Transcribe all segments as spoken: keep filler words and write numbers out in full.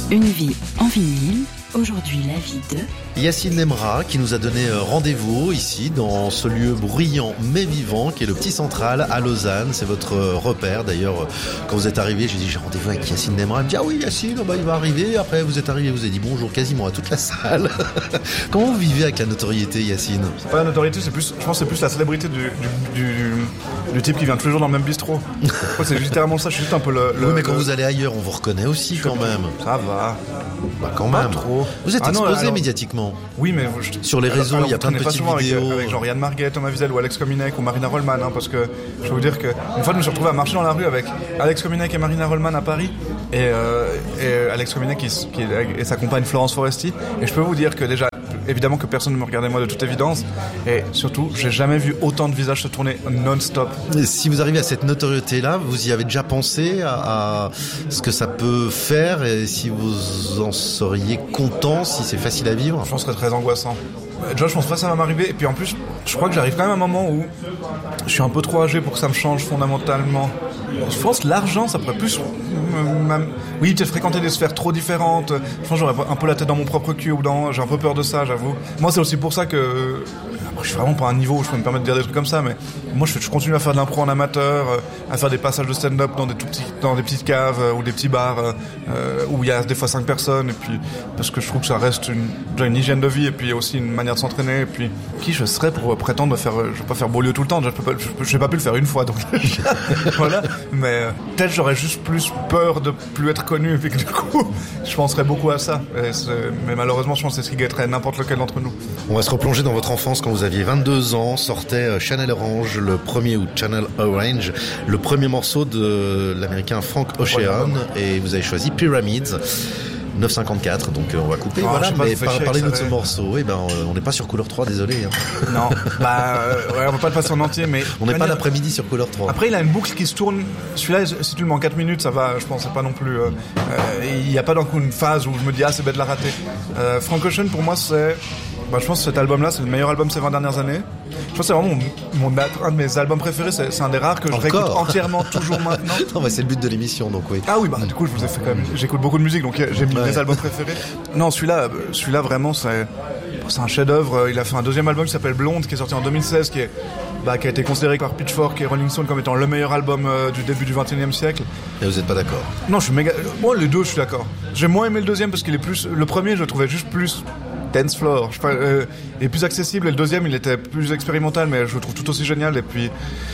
Une vie en vinyle, aujourd'hui la vie de... Yacine Lemra qui nous a donné rendez-vous ici dans ce lieu bruyant mais vivant qui est le Petit Central à Lausanne. C'est votre repère. D'ailleurs, quand vous êtes arrivé, j'ai dit j'ai rendez-vous avec Yacine Lemra. Il me dit ah oui Yacine, bah, il va arriver. Après vous êtes arrivé, vous avez dit bonjour quasiment à toute la salle. Comment vous vivez avec la notoriété, Yacine? C'est pas la notoriété, c'est plus, je pense que c'est plus la célébrité du, du, du, du type qui vient tous les jours dans le même bistrot. Ouais, c'est littéralement ça, je suis juste un peu le... le oui mais quand le... vous allez ailleurs, on vous reconnaît aussi quand même. Ça va. Bah quand pas même. trop. Vous êtes ah non, exposé alors... médiatiquement. Oui, mais je... sur les réseaux, il y a plein de petites pas vidéos. Avec, avec genre Yann Marguet, Thomas Wiesel ou Alex Kominek ou Marina Rollman, hein, parce que je vais vous dire que une fois je me suis retrouvé à marcher dans la rue avec Alex Kominek et Marina Rollman à Paris et, euh, et Alex Kominek qui, qui, et sa compagne Florence Foresti, et je peux vous dire que déjà évidemment que personne ne me regardait moi de toute évidence, et surtout j'ai jamais vu autant de visages se tourner non-stop. Et si vous arrivez à cette notoriété là, vous y avez déjà pensé à, à ce que ça peut faire et si vous en seriez content, si c'est facile à vivre? Je pense que ce serait très angoissant. Déjà je pense pas que ça va m'arriver, et puis en plus je crois que j'arrive quand même à un moment où je suis un peu trop âgé pour que ça me change fondamentalement. Je pense que l'argent ça pourrait plus euh, oui peut-être fréquenter des sphères trop différentes. Je pense que j'aurais un peu la tête dans mon propre cul ou dans... j'ai un peu peur de ça, j'avoue. Moi c'est aussi pour ça que je suis vraiment pas à un niveau où je peux me permettre de dire des trucs comme ça, mais moi je, je continue à faire de l'impro en amateur, à faire des passages de stand-up dans des tout petits, dans des petites caves ou des petits bars euh, où il y a des fois cinq personnes, et puis parce que je trouve que ça reste une, déjà une hygiène de vie et puis aussi une manière de s'entraîner. Et puis qui je serais pour prétendre faire, je vais pas faire Beaulieu tout le temps, je peux pas, je, je n'ai pas pu le faire une fois, donc voilà. Mais euh, peut-être j'aurais juste plus peur de plus être connu, et puis que du coup je penserais beaucoup à ça. Et mais malheureusement je pense que c'est ce qui guetterait n'importe lequel d'entre nous. On va se replonger dans votre enfance quand vous aviez vingt-deux ans, sortait Channel Orange, le premier, ou Channel Orange, le premier morceau de l'américain Frank Ocean, et vous avez choisi Pyramids. neuf cinquante-quatre, donc euh, on va couper, ah, voilà, mais par, parlez-nous de ce morceau. Eh ben, euh, on n'est pas sur Couleur trois, désolé. Hein. Non, bah, euh, ouais, on va pas le passer en entier, mais... On n'est pas dire... l'après-midi sur Couleur trois. Après, il a une boucle qui se tourne, celui-là, si tu le mets en quatre minutes, ça va, je pense, c'est pas non plus... Euh, il euh, n'y a pas d'un coup une phase où je me dis, ah, c'est bête de la rater. Euh, Frank Ocean, pour moi, c'est... Bah, je pense que cet album-là, c'est le meilleur album de ces vingt dernières années. Je pense que c'est vraiment mon, mon, un de mes albums préférés. C'est, c'est un des rares que je réécoute entièrement toujours maintenant. Non, mais c'est le but de l'émission, donc oui. Ah oui, bah du coup, je vous ai fait quand même. J'écoute beaucoup de musique, donc j'ai mis ouais. mes albums préférés. Non, celui-là, celui-là vraiment, c'est, c'est un chef-d'œuvre. Il a fait un deuxième album qui s'appelle Blonde, qui est sorti en deux mille seize, qui est, bah, qui a été considéré par Pitchfork et Rolling Stone comme étant le meilleur album euh, du début du vingt et unième siècle. Et vous n'êtes pas d'accord? Non, je suis méga. Moi, les deux, je suis d'accord. J'ai moins aimé le deuxième parce qu'il est plus. Le premier, je le trouvais juste plus. Dance floor, je sais pas, euh, est plus accessible, et le deuxième il était plus expérimental, mais je le trouve tout aussi génial. Et puis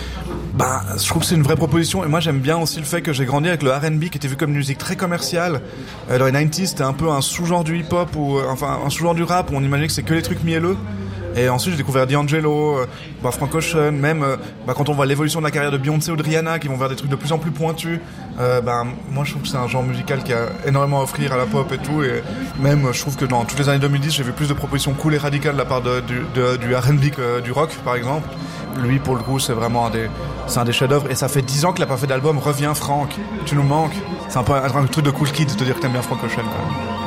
bah je trouve que c'est une vraie proposition, et moi j'aime bien aussi le fait que j'ai grandi avec le R and B qui était vu comme une musique très commerciale. Euh, dans les quatre-vingt-dix c'était un peu un sous-genre du hip-hop, ou enfin un sous-genre du rap où on imaginait que c'est que les trucs mielleux. Et ensuite j'ai découvert D'Angelo, euh, bah, Frank Ocean, même euh, bah, quand on voit l'évolution de la carrière de Beyoncé ou de Rihanna qui vont vers des trucs de plus en plus pointus, euh, bah, moi je trouve que c'est un genre musical qui a énormément à offrir à la pop et tout, et même je trouve que dans toutes les années deux mille dix j'ai vu plus de propositions cool et radicales de la part de, du, de, du R and B que du rock par exemple. Lui pour le coup c'est vraiment un des, c'est un des chefs-d'œuvre, et ça fait dix ans qu'il a pas fait d'album. Reviens Franck, tu nous manques. C'est un peu un, un truc de cool kid de te dire que t'aimes bien Frank Ocean quand même.